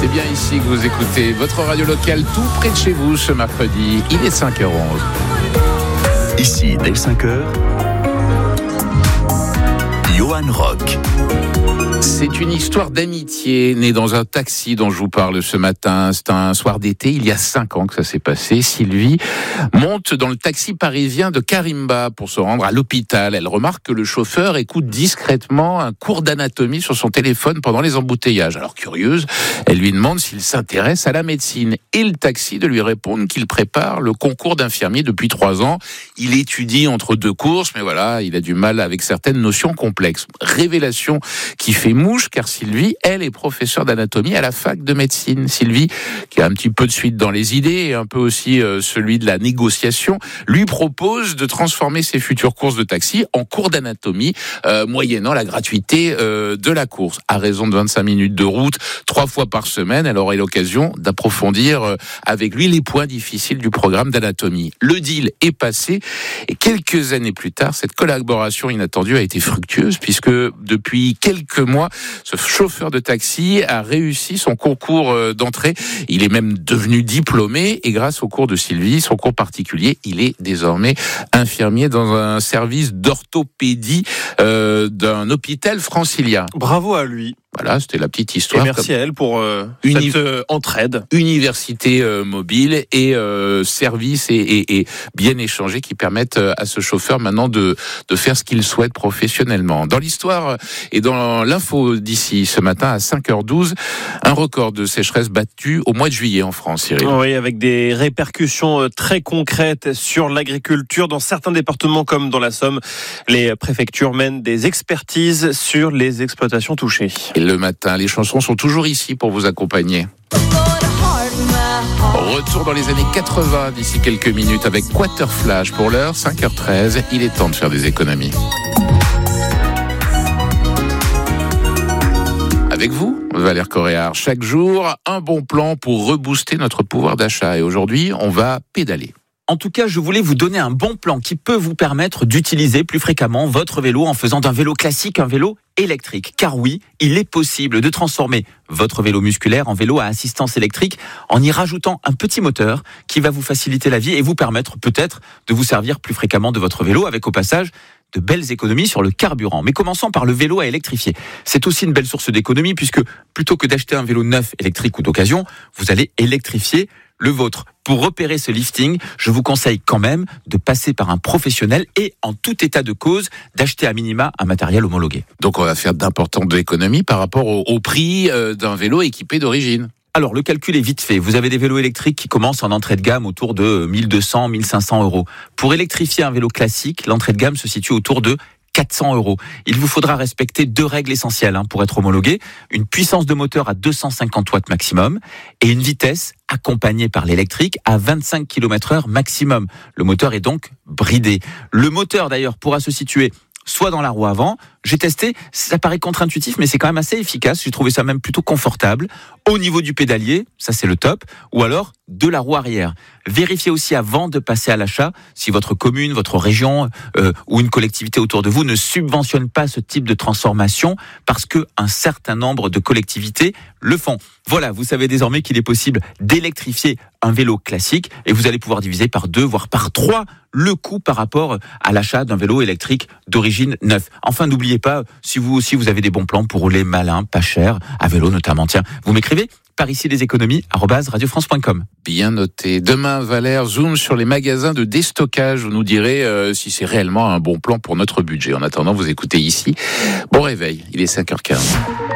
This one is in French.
C'est bien ici que vous écoutez votre radio locale tout près de chez vous ce mercredi. Il est 5h11. Ici, dès 5h, Johan Rock. C'est une histoire d'amitié née dans un taxi dont je vous parle ce matin. C'est un soir d'été, il y a 5 ans que ça s'est passé. Sylvie monte dans le taxi parisien de Carimba pour se rendre à l'hôpital. Elle remarque que le chauffeur écoute discrètement un cours d'anatomie sur son téléphone pendant les embouteillages. Alors curieuse, elle lui demande s'il s'intéresse à la médecine. Et le taxi de lui répondre qu'il prépare le concours d'infirmier depuis 3 ans. Il étudie entre 2 courses, mais voilà, il a du mal avec certaines notions complexes. Révélation qui fait mouche, car Sylvie, elle, est professeure d'anatomie à la fac de médecine. Sylvie, qui a un petit peu de suite dans les idées et un peu aussi celui de la négociation, lui propose de transformer ses futures courses de taxi en cours d'anatomie, moyennant la gratuité de la course. À raison de 25 minutes de route, 3 fois par semaine, elle aurait l'occasion d'approfondir avec lui les points difficiles du programme d'anatomie. Le deal est passé et quelques années plus tard, cette collaboration inattendue a été fructueuse puisque depuis quelques mois, ce chauffeur de taxi a réussi son concours d'entrée. Il est même devenu diplômé et grâce au cours de Sylvie, son cours particulier, il est désormais infirmier dans un service d'orthopédie d'un hôpital francilien. Bravo à lui. Voilà, c'était la petite histoire. Et merci à elle pour cette entraide. Université mobile et services et bien échangés qui permettent à ce chauffeur maintenant de faire ce qu'il souhaite professionnellement. Dans l'histoire et dans l'info d'ici ce matin à 5h12, un record de sécheresse battu au mois de juillet en France, Cyril. Oui, avec des répercussions très concrètes sur l'agriculture dans certains départements comme dans la Somme. Les préfectures mènent des expertises sur les exploitations touchées. Le matin, les chansons sont toujours ici pour vous accompagner. Retour dans les années 80 d'ici quelques minutes avec Quaterflash. Pour l'heure, 5h13, il est temps de faire des économies. Avec vous, Valère Coréard, chaque jour, un bon plan pour rebooster notre pouvoir d'achat. Et aujourd'hui, on va pédaler. En tout cas, je voulais vous donner un bon plan qui peut vous permettre d'utiliser plus fréquemment votre vélo en faisant d'un vélo classique un vélo électrique. Car oui, il est possible de transformer votre vélo musculaire en vélo à assistance électrique en y rajoutant un petit moteur qui va vous faciliter la vie et vous permettre peut-être de vous servir plus fréquemment de votre vélo avec au passage de belles économies sur le carburant. Mais commençons par le vélo à électrifier. C'est aussi une belle source d'économie puisque plutôt que d'acheter un vélo neuf électrique ou d'occasion, vous allez électrifier le vôtre. Pour repérer ce lifting, je vous conseille quand même de passer par un professionnel et en tout état de cause, d'acheter à minima un matériel homologué. Donc on va faire d'importantes économies par rapport au prix d'un vélo équipé d'origine. Alors, le calcul est vite fait. Vous avez des vélos électriques qui commencent en entrée de gamme autour de 1200, 1500 euros. Pour électrifier un vélo classique, l'entrée de gamme se situe autour de 400 euros. Il vous faudra respecter 2 règles essentielles pour être homologué. Une puissance de moteur à 250 watts maximum et une vitesse accompagnée par l'électrique à 25 km/h maximum. Le moteur est donc bridé. Le moteur d'ailleurs pourra se situer soit dans la roue avant. J'ai testé, ça paraît contre-intuitif, mais c'est quand même assez efficace. J'ai trouvé ça même plutôt confortable. Au niveau du pédalier, ça c'est le top. Ou alors de la roue arrière. Vérifiez aussi avant de passer à l'achat si votre commune, votre région ou une collectivité autour de vous ne subventionne pas ce type de transformation parce que un certain nombre de collectivités le font. Voilà, vous savez désormais qu'il est possible d'électrifier un vélo classique et vous allez pouvoir diviser par 2 voire par 3 le coût par rapport à l'achat d'un vélo électrique d'origine neuf. Enfin, n'oubliez pas, si vous aussi vous avez des bons plans pour rouler malin, pas cher, à vélo notamment. Tiens, vous m'écrivez par ici les économies @radiofrance.com. Bien noté. Demain, Valère zoom sur les magasins de déstockage. Vous nous direz si c'est réellement un bon plan pour notre budget. En attendant, vous écoutez ici. Bon réveil, il est 5h15.